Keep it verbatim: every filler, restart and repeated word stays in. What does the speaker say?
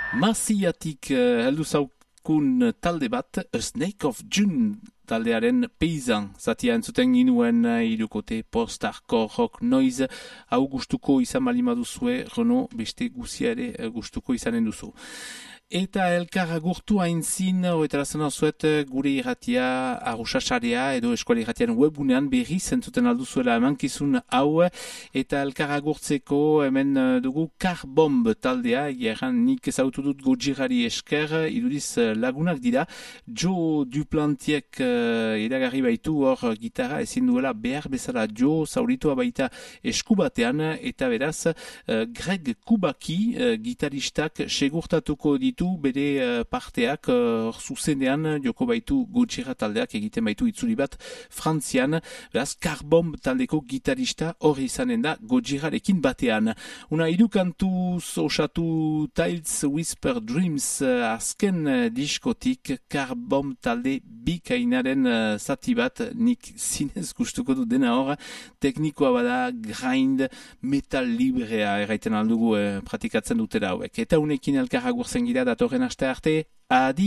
Masiatik uh, heldu zaukun talde bat, A Snake of June taldearen peisan. Zatia entzuten ginuen uh, irukote post-hardcore rock noise, hau gustuko izan balima duzue, Renaud beste guzia ere uh, gustuko izanen duzu. Eta elkar agurtu hain zin, oetara zen zuet gure irratia, arruxasarea edo eskuali irratiaren webgunean berri zentzuten alduzuela emankizun hau, eta elkar agurtzeko hemen dugu Carbomb taldea, egeran nik ezautu dut Gojirari esker, irudiz lagunak dira, Joe Duplantiek uh, iragarri baitu hor gitarra ezin duela behar bezala Joe zauritua baita eskubatean, eta beraz uh, Greg Kubaki uh, gitaristak segurtatuko ditu bere uh, parteak uh, zuzenean joko baitu Gojira taldeak egiten baitu itzuli bat Frantzian, beraz Carbomb taldeko gitarista hori izanen da Gojirarekin batean. Una irukantuz osatu Tales Whisper Dreams uh, azken uh, diskotik Carbomb talde bikainaren uh, zati bat, nik zinez gustuko du dena hor, teknikoa bada grind metal librea erraiten aldugu uh, pratikatzen dutera hauek. Eta unekin elkarra gurtzen gira datorren aste arte, adi!